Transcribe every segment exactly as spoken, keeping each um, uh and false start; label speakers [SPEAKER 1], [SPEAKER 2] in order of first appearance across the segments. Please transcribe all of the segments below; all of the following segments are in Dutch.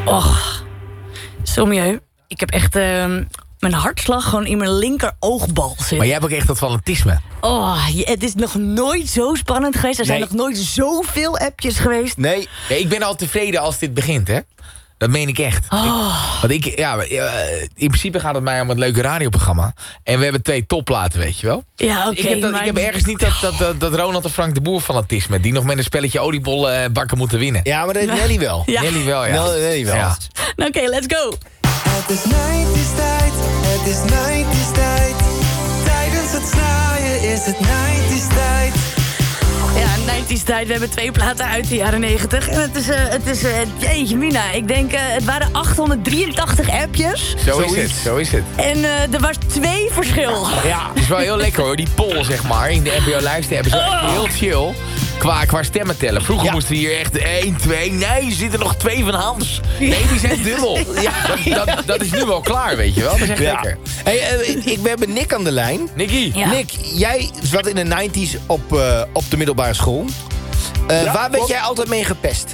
[SPEAKER 1] Och, Sommieu, ik heb echt uh, mijn hartslag gewoon in mijn linker oogbal zitten.
[SPEAKER 2] Maar jij hebt ook echt dat fanatisme.
[SPEAKER 1] Oh, je, het is nog nooit zo spannend geweest. Er zijn
[SPEAKER 2] Nee.
[SPEAKER 1] nog nooit zoveel appjes geweest.
[SPEAKER 2] Nee. Ja, ik ben al tevreden als dit begint, hè? Dat meen ik echt.
[SPEAKER 1] Oh.
[SPEAKER 2] Ik, want ik, ja, in principe gaat het mij om het leuke radioprogramma. En we hebben twee topplaten, weet je wel.
[SPEAKER 1] Ja, oké.
[SPEAKER 2] ik, heb dat-
[SPEAKER 1] maar...
[SPEAKER 2] ik heb ergens niet dat, dat, dat, dat Ronald en Frank de Boer fanatisme. Die nog met een spelletje oliebollen uh, bakken moeten winnen.
[SPEAKER 3] Ja, maar dat heeft Nelly wel.
[SPEAKER 1] Ja.
[SPEAKER 2] Nelly wel, ja.
[SPEAKER 3] Nelly, Nelly wel.
[SPEAKER 2] Ja.
[SPEAKER 1] Nou, oké, let's go.
[SPEAKER 4] Het is nineties tijd, het is nineties tijd. Tijdens het zwaaien is het nineties tijd.
[SPEAKER 1] Ja, nineties tijd. We hebben twee platen uit de jaren negentig. En het is, uh, het is uh, jeetje mina. Ik denk, uh, het waren achthonderddrieëntachtig appjes.
[SPEAKER 2] Zo is het, zo is het.
[SPEAKER 1] En uh, er was twee verschil.
[SPEAKER 2] Ja, het is wel heel lekker hoor. Die poll, zeg maar, in de N B O-lijsten hebben ze echt heel chill. Qua, qua stemmen tellen. Vroeger
[SPEAKER 3] Ja.
[SPEAKER 2] moesten hier echt één, twee... Nee, er zitten nog twee van Hans. Nee, die zijn dubbel. Ja. Dat, dat, dat is nu wel klaar, weet je wel. Dat is echt
[SPEAKER 3] Ja.
[SPEAKER 2] lekker.
[SPEAKER 3] Hey, uh, ik, we hebben Nick aan de lijn.
[SPEAKER 2] Nicky.
[SPEAKER 1] Ja.
[SPEAKER 3] Nick, jij zat in de nineties op, uh, op de middelbare school. Uh,
[SPEAKER 5] Ja,
[SPEAKER 3] waar werd
[SPEAKER 5] klopt.
[SPEAKER 3] jij altijd mee gepest?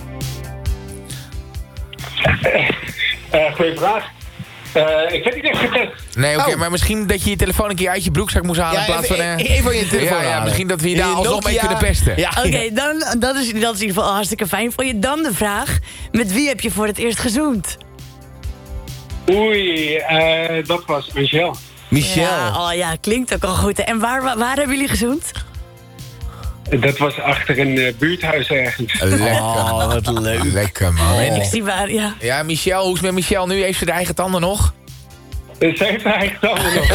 [SPEAKER 5] Uh, goeie vraag. Uh, ik heb niet echt getest.
[SPEAKER 2] Nee, oké,
[SPEAKER 3] Oh.
[SPEAKER 2] maar misschien dat je je telefoon een keer uit je broekzak moest halen... in plaats van...
[SPEAKER 3] even,
[SPEAKER 2] eh,
[SPEAKER 3] even van je telefoon
[SPEAKER 2] ja, ja,
[SPEAKER 3] halen.
[SPEAKER 2] misschien dat we je daar
[SPEAKER 3] Je
[SPEAKER 2] alsnog mee
[SPEAKER 3] Nokia-
[SPEAKER 2] kunnen pesten.
[SPEAKER 3] Ja.
[SPEAKER 1] Oké, dan dat is, dat is in ieder geval hartstikke fijn voor je. Dan de vraag, met wie heb je voor het eerst gezoend?
[SPEAKER 5] Oei, uh, dat was Michel.
[SPEAKER 3] Michel.
[SPEAKER 1] Ja, oh ja, klinkt ook al goed. En waar, waar, waar hebben jullie gezoend?
[SPEAKER 5] Dat was achter een uh, buurthuis ergens.
[SPEAKER 2] Lekker.
[SPEAKER 3] Oh, wat leuk.
[SPEAKER 2] Lekker, man.
[SPEAKER 1] Ik zie waar, ja.
[SPEAKER 2] Ja, Michel, hoe is het met Michel nu? Heeft ze de eigen tanden nog?
[SPEAKER 5] Dus ze heeft haar eigen tanden nog.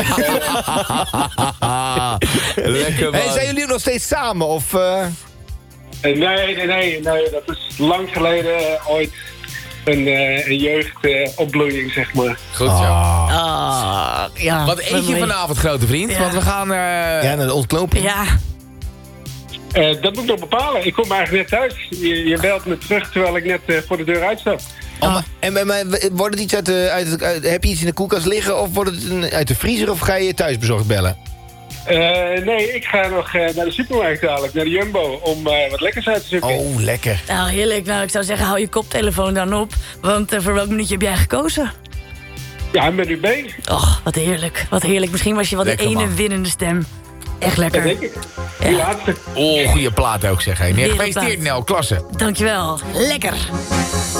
[SPEAKER 2] Lekker, man.
[SPEAKER 3] Hey, zijn jullie nog steeds samen? Of, uh...
[SPEAKER 5] Uh, nee, nee, nee, nee, dat is lang geleden uh, ooit een, uh, een jeugdopbloeiing, uh, zeg maar.
[SPEAKER 2] Goed zo.
[SPEAKER 1] Ah, ja.
[SPEAKER 2] Wat eet je
[SPEAKER 1] mooi.
[SPEAKER 2] vanavond, grote vriend?
[SPEAKER 1] Ja.
[SPEAKER 2] Want we gaan... eh,
[SPEAKER 3] Ja, naar de ontknoping.
[SPEAKER 1] Ja,
[SPEAKER 5] Uh, dat moet ik nog bepalen. Ik kom eigenlijk net thuis. Je, je belt me terug terwijl ik net uh, voor de deur uitstap.
[SPEAKER 3] Oh, maar- en, en, maar wordt het iets uit de, uit, het- uit- heb je iets in de koelkast liggen? Of wordt het een- uit de vriezer? Of ga je thuis bezorgd bellen?
[SPEAKER 5] Uh, nee, ik ga nog uh, naar de supermarkt dadelijk, naar de Jumbo, om uh, wat lekkers uit te zoeken.
[SPEAKER 3] Oh, lekker.
[SPEAKER 1] nou heerlijk. Nou, ik zou zeggen, hou je koptelefoon dan op. Want uh, voor welk minuutje heb jij gekozen?
[SPEAKER 5] Ja, met U B.
[SPEAKER 1] Och, wat heerlijk. Wat heerlijk. Misschien was je wel de
[SPEAKER 2] Lekker,
[SPEAKER 1] ene
[SPEAKER 2] man.
[SPEAKER 1] winnende stem. Echt
[SPEAKER 5] Dat
[SPEAKER 1] lekker.
[SPEAKER 5] denk ik. Die
[SPEAKER 1] Ja.
[SPEAKER 5] laatste.
[SPEAKER 2] Oh, goede plaat ook, zeg. Hey.
[SPEAKER 1] Wereldplaat.
[SPEAKER 2] Gefeliciteerd, Nel. Klasse.
[SPEAKER 1] Dankjewel. Lekker.